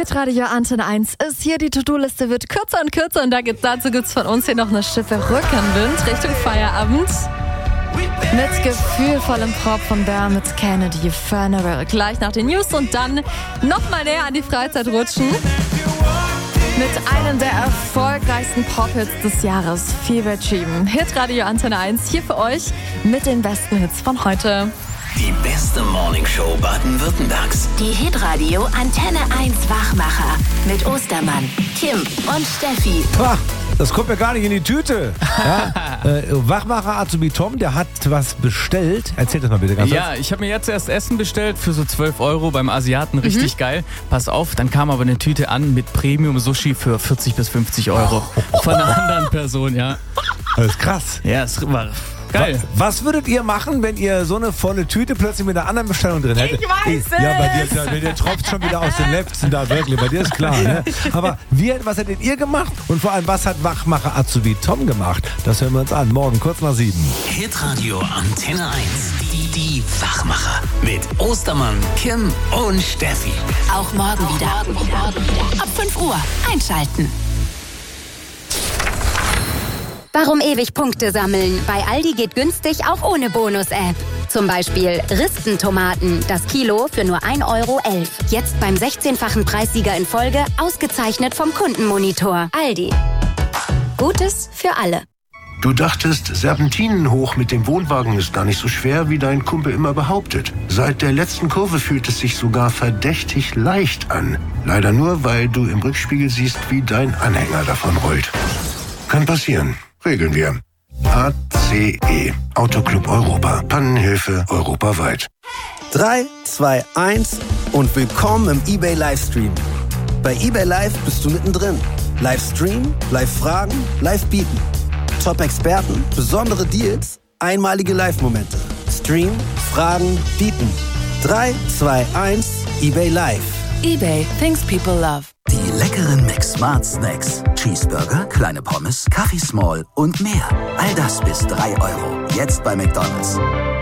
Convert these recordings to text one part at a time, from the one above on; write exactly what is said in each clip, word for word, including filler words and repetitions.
Hitradio Antenne eins ist hier. Die To-Do-Liste wird kürzer und kürzer und da gibt, dazu gibt es von uns hier noch eine Schippe Rückenwind Richtung Feierabend. Mit gefühlvollem Prop von Dermot Kennedy Funeral. Gleich nach den News und dann nochmal näher an die Freizeit rutschen. Mit einem der erfolgreichsten Pop-Hits des Jahres, Fever Dream. Hitradio Antenne eins hier für euch mit den besten Hits von heute. Die beste Morningshow Baden-Württembergs. Die Hitradio Antenne eins Wachmacher mit Ostermann, Kim und Steffi. Ach, das kommt mir gar nicht in die Tüte. Ja, äh, Wachmacher Azubi Tom, der hat was bestellt. Erzähl das mal bitte ganz kurz. Ja, ich habe mir jetzt erst Essen bestellt für so zwölf Euro beim Asiaten. Richtig mhm. geil. Pass auf, dann kam aber eine Tüte an mit Premium-Sushi für vierzig bis fünfzig Euro. Von einer anderen Person, ja. Das ist krass. Ja, es war... geil. Was würdet ihr machen, wenn ihr so eine volle Tüte plötzlich mit einer anderen Bestellung drin hättet? Ich weiß es! Ja, bei dir, bei dir tropft schon wieder aus den Lefzen da, wirklich. Bei dir ist klar, ne? Aber wie, was hättet ihr gemacht? Und vor allem, was hat Wachmacher Azubi Tom gemacht? Das hören wir uns an. Morgen kurz nach sieben. Hitradio Antenne eins. Die, die Wachmacher. Mit Ostermann, Kim und Steffi. Auch morgen wieder. Morgen wieder. Ab fünf Uhr einschalten. Warum ewig Punkte sammeln? Bei Aldi geht günstig auch ohne Bonus-App. Zum Beispiel Ristentomaten, das Kilo für nur ein Euro elf. Jetzt beim sechzehnfachen Preissieger in Folge, ausgezeichnet vom Kundenmonitor. Aldi. Gutes für alle. Du dachtest, Serpentinen hoch mit dem Wohnwagen ist gar nicht so schwer, wie dein Kumpel immer behauptet. Seit der letzten Kurve fühlt es sich sogar verdächtig leicht an. Leider nur, weil du im Rückspiegel siehst, wie dein Anhänger davon rollt. Kann passieren. Regeln wir. A C E. Autoclub Europa. Pannenhilfe europaweit. drei, zwei, eins und willkommen im eBay Livestream. Bei eBay Live bist du mittendrin. Livestream, Live-Fragen, Live-Bieten. Top-Experten, besondere Deals, einmalige Live-Momente. Stream, Fragen, Bieten. drei, zwei, eins, eBay Live. eBay, things people love. Die leckeren McSmart Snacks. Cheeseburger, kleine Pommes, Kaffee Small und mehr. All das bis drei Euro. Jetzt bei McDonald's.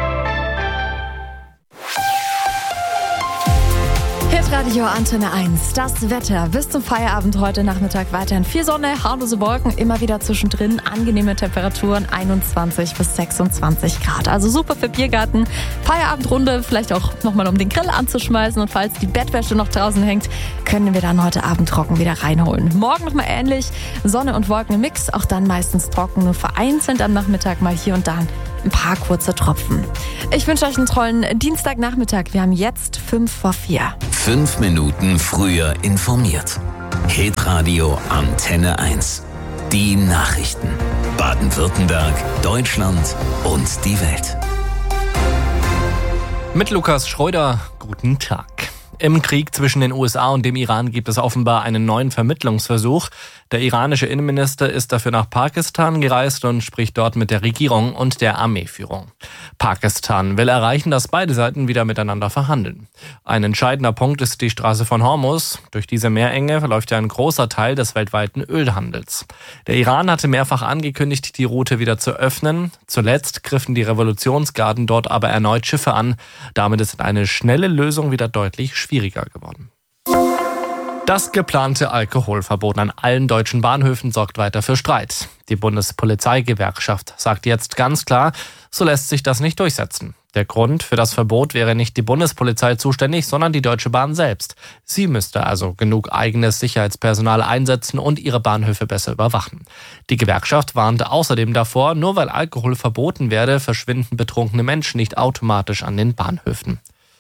Hitradio Antenne eins. Das Wetter bis zum Feierabend heute Nachmittag weiterhin viel Sonne, harmlose Wolken, immer wieder zwischendrin angenehme Temperaturen, einundzwanzig bis sechsundzwanzig Grad. Also super für Biergarten, Feierabendrunde, vielleicht auch nochmal um den Grill anzuschmeißen und falls die Bettwäsche noch draußen hängt, können wir dann heute Abend trocken wieder reinholen. Morgen nochmal ähnlich, Sonne und Wolken im Mix, auch dann meistens trocken, nur vereinzelt am Nachmittag mal hier und da ein paar kurze Tropfen. Ich wünsche euch einen tollen Dienstagnachmittag. Wir haben jetzt fünf vor vier. Fünf Minuten früher informiert. Hitradio Antenne eins. Die Nachrichten. Baden-Württemberg, Deutschland und die Welt. Mit Lukas Schröder, guten Tag. Im Krieg zwischen den U S A und dem Iran gibt es offenbar einen neuen Vermittlungsversuch. Der iranische Innenminister ist dafür nach Pakistan gereist und spricht dort mit der Regierung und der Armeeführung. Pakistan will erreichen, dass beide Seiten wieder miteinander verhandeln. Ein entscheidender Punkt ist die Straße von Hormuz. Durch diese Meerenge verläuft ja ein großer Teil des weltweiten Ölhandels. Der Iran hatte mehrfach angekündigt, die Route wieder zu öffnen. Zuletzt griffen die Revolutionsgarden dort aber erneut Schiffe an. Damit ist eine schnelle Lösung wieder deutlich schwieriger geworden. Das geplante Alkoholverbot an allen deutschen Bahnhöfen sorgt weiter für Streit. Die Bundespolizeigewerkschaft sagt jetzt ganz klar, so lässt sich das nicht durchsetzen. Der Grund für das Verbot wäre nicht die Bundespolizei zuständig, sondern die Deutsche Bahn selbst. Sie müsste also genug eigenes Sicherheitspersonal einsetzen und ihre Bahnhöfe besser überwachen. Die Gewerkschaft warnte außerdem davor, nur weil Alkohol verboten werde, verschwinden betrunkene Menschen nicht automatisch an den Bahnhöfen.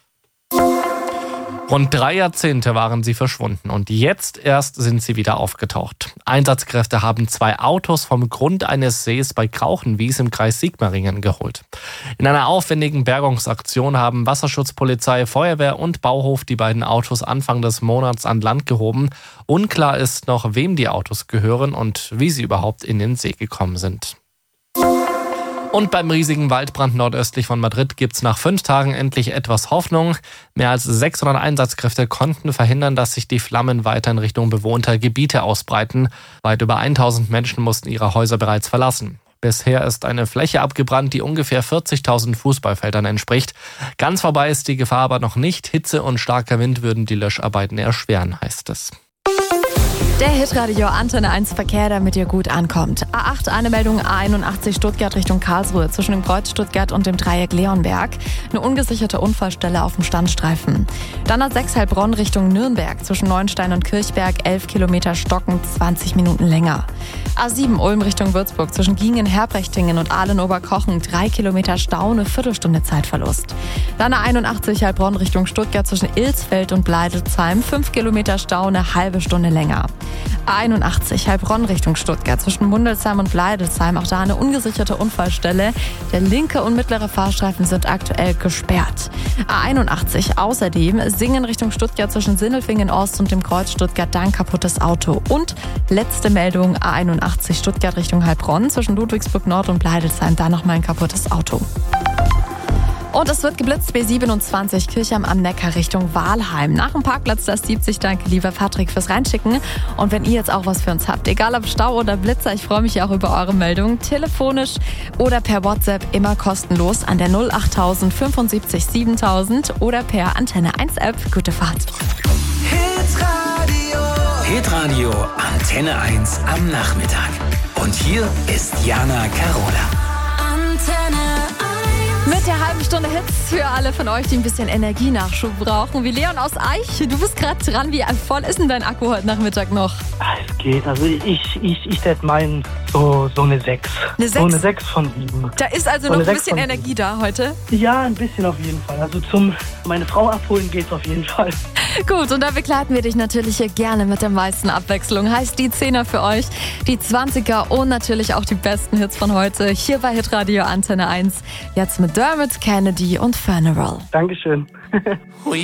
Rund drei Jahrzehnte waren sie verschwunden und jetzt erst sind sie wieder aufgetaucht. Einsatzkräfte haben zwei Autos vom Grund eines Sees bei Krauchenwies im Kreis Sigmaringen geholt. In einer aufwendigen Bergungsaktion haben Wasserschutzpolizei, Feuerwehr und Bauhof die beiden Autos Anfang des Monats an Land gehoben. Unklar ist noch, wem die Autos gehören und wie sie überhaupt in den See gekommen sind. Und beim riesigen Waldbrand nordöstlich von Madrid gibt's nach fünf Tagen endlich etwas Hoffnung. Mehr als sechshundert Einsatzkräfte konnten verhindern, dass sich die Flammen weiter in Richtung bewohnter Gebiete ausbreiten. Weit über tausend Menschen mussten ihre Häuser bereits verlassen. Bisher ist eine Fläche abgebrannt, die ungefähr vierzigtausend Fußballfeldern entspricht. Ganz vorbei ist die Gefahr aber noch nicht. Hitze und starker Wind würden die Löscharbeiten erschweren, heißt es. Der Hitradio Antenne eins Verkehr, damit ihr gut ankommt. A acht, eine Meldung, A einundachtzig Stuttgart Richtung Karlsruhe zwischen dem Kreuz Stuttgart und dem Dreieck Leonberg. Eine ungesicherte Unfallstelle auf dem Standstreifen. Dann A sechs Heilbronn Richtung Nürnberg zwischen Neuenstein und Kirchberg, elf Kilometer Stocken, zwanzig Minuten länger. A sieben Ulm Richtung Würzburg zwischen Giengen, Herbrechtingen und Aalen-Oberkochen, drei Kilometer Stau, eine Viertelstunde Zeitverlust. Dann A einundachtzig Heilbronn Richtung Stuttgart zwischen Ilsfeld und Bleidelsheim, fünf Kilometer Stau, eine halbe Stunde länger. A einundachtzig Heilbronn Richtung Stuttgart zwischen Mundelsheim und Bleidelsheim, auch da eine ungesicherte Unfallstelle. Der linke und mittlere Fahrstreifen sind aktuell gesperrt. A einundachtzig außerdem Singen Richtung Stuttgart zwischen Sindelfingen Ost und dem Kreuz Stuttgart, da ein kaputtes Auto. Und letzte Meldung, A einundachtzig Stuttgart Richtung Heilbronn zwischen Ludwigsburg Nord und Bleidelsheim, da nochmal ein kaputtes Auto. Und es wird geblitzt, B siebenundzwanzig Kirchheim am Neckar Richtung Walheim. Nach dem Parkplatz das siebzig. Danke, lieber Patrick, fürs Reinschicken. Und wenn ihr jetzt auch was für uns habt, egal ob Stau oder Blitzer, ich freue mich ja auch über eure Meldungen. Telefonisch oder per WhatsApp immer kostenlos an der null achttausend fünfundsiebzig siebentausend oder per Antenne eins App. Gute Fahrt. Hitradio. Hitradio Antenne eins am Nachmittag. Und hier ist Jana Carola. Antenne Mit der halben Stunde Hits für alle von euch, die ein bisschen Energienachschub brauchen. Wie Leon aus Eich. Du bist gerade dran. Wie voll ist denn dein Akku heute Nachmittag noch? Es geht. Also ich, ich, ich hätte meinen so, so eine sechs. Eine sechs? So eine sechs von sieben. Da ist also so noch ein bisschen Energie da heute? Ja, ein bisschen auf jeden Fall. Also zum meine Frau abholen geht's auf jeden Fall. Gut, und da begleiten wir dich natürlich hier gerne mit der meisten Abwechslung. Heißt die Zehner für euch, die Zwanziger und natürlich auch die besten Hits von heute. Hier bei Hitradio Antenne eins. Jetzt mit Dermot Kennedy und Funeral. Dankeschön.